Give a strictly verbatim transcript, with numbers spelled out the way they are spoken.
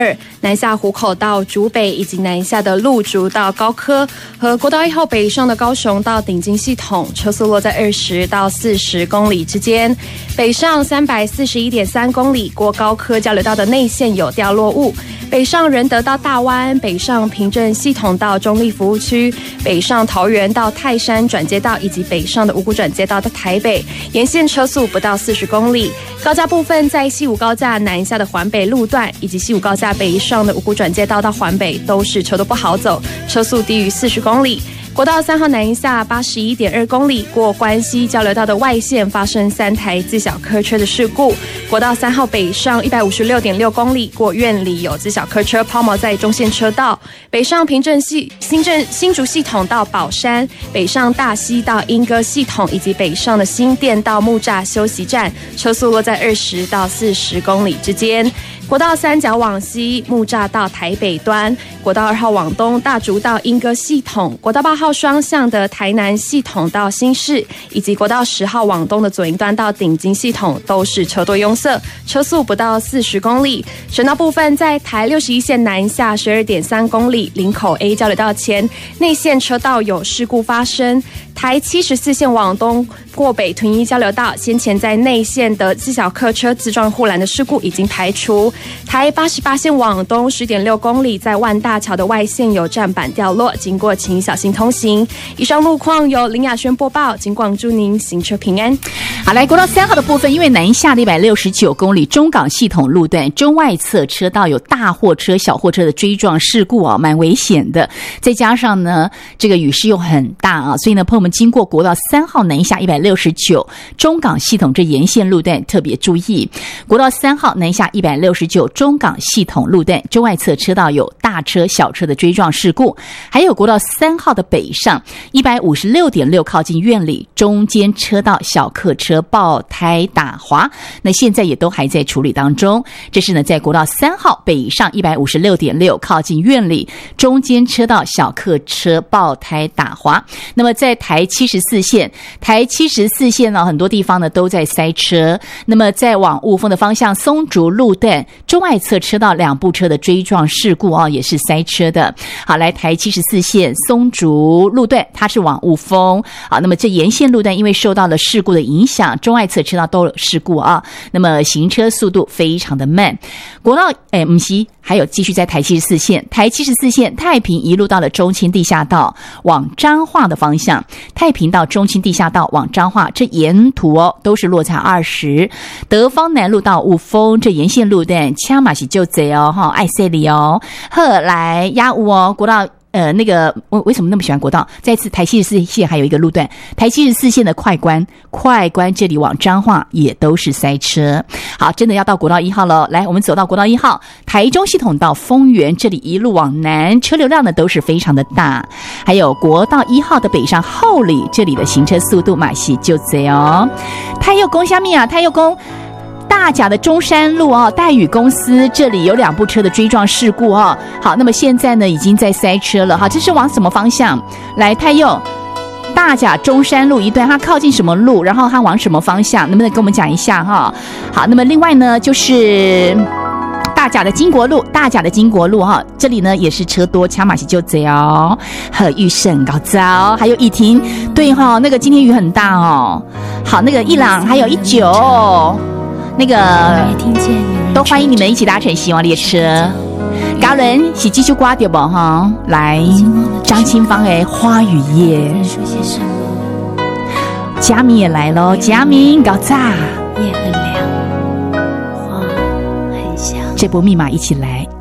南下湖口到竹北，以及南下的鹿竹到高科和国道一号北上的高雄到顶金系统，车速落在二十到四十公里之间。北上三百四十一点三公里，过高科交流道的内线有掉落物。北上仁德到大湾，北上平镇系统到中立服务区，北上桃园到泰山转接道，以及北上的五股转接道到台北，沿线车速不到四十公里。高架部分在西武高架南下的环北路段，以及西武高架北上的五股转接道到环北，都是车都不好走，车速低于四十公里。国道三号南下八十一点二公里，过关西交流道的外线发生三台自小客车的事故。国道三号北上一百五十六点六公里，过苑里有自小客车抛锚在中线车道。北上平镇系新镇新竹系统到宝山，北上大溪到莺歌系统，以及北上的新店到木栅休息站，车速落在二十到四十公里之间。国道三角往西，木栅到台北端；国道二号往东，大竹到莺歌系统；国道八号双向的台南系统到新市，以及国道十号往东的左营端到顶金系统，都是车多拥塞，车速不到四十公里。省道部分，在台六十一线南下十二点三公里，林口 A 交流道前内线车道有事故发生。台七十四线往东过北屯一交流道，先前在内线的自小客车自撞护栏的事故已经排除。台八十八线往东十点六公里，在万大桥的外线有站板掉落，经过请小心通行。以上路况由林雅轩播报，警广祝您行车平安。 好，来国道三号的部分，因为南下的一百六十九公里中港系统路段中外侧车道有大货车、小货车的追撞事故啊，蛮危险的。再加上呢，这个雨势又很大啊，所以呢，朋友们经过国道三号南下一百六十九中港系统这沿线路段特别注意。国道三号南下一百六十九中港系统路段中外侧车道有大车、小车的追撞事故，还有国道三号的北上一百五十六点六靠近苑里中间车道小客车爆胎打滑，那现在也都还在处理当中。这是呢，在国道三号北上一百五十六点六靠近苑里中间车道小客车爆胎打滑。那么在台七十四线，台七十四线呢，很多地方呢都在塞车。那么在往雾峰的方向，松竹路段中外侧车道两部车的追撞事故啊，也是塞车的。好，来台七十四线松竹路段，它是往雾峰。好，那么这沿线路段因为受到了事故的影响，中外侧车道都有事故啊，那么行车速度非常的慢。国道哎，不是，还有继续在台七十四线，台七十四线太平一路到了中清地下道往彰化的方向，太平到中清地下道往彰化，这沿途哦都是落差二十。德芳南路到雾峰这沿线路段，掐马是就贼哦哈，爱塞里哦，后来压雾哦，国道。呃，那个我为什么那么喜欢国道？再次台七十四线还有一个路段，台七十四线的快关，快关这里往彰化也都是塞车。好，真的要到国道一号了，来，我们走到国道一号，台中系统到丰原这里一路往南，车流量呢都是非常的大。还有国道一号的北上后里，这里的行车速度马西就这哦。太佑宫下面啊，太佑宫。大甲的中山路哦，戴宇公司这里有两部车的追撞事故哦。好，那么现在呢已经在塞车了。好，这是往什么方向？来，太佑，大甲中山路一段，它靠近什么路？然后它往什么方向？能不能跟我们讲一下哈？好，那么另外呢就是大甲的金国路，大甲的金国路哈，这里呢也是车多，掐马西就这哦。和玉胜高招，还有义婷，对哈、哦，那个今天雨很大哦。好，那个一朗还有一九。那个都欢迎你们一起搭乘希望列车。嘉伦是继续挂掉吧哈，来张清芳的花雨夜，佳明也来咯，佳明搞炸， 夜很凉，花很香， 这波密码一起来。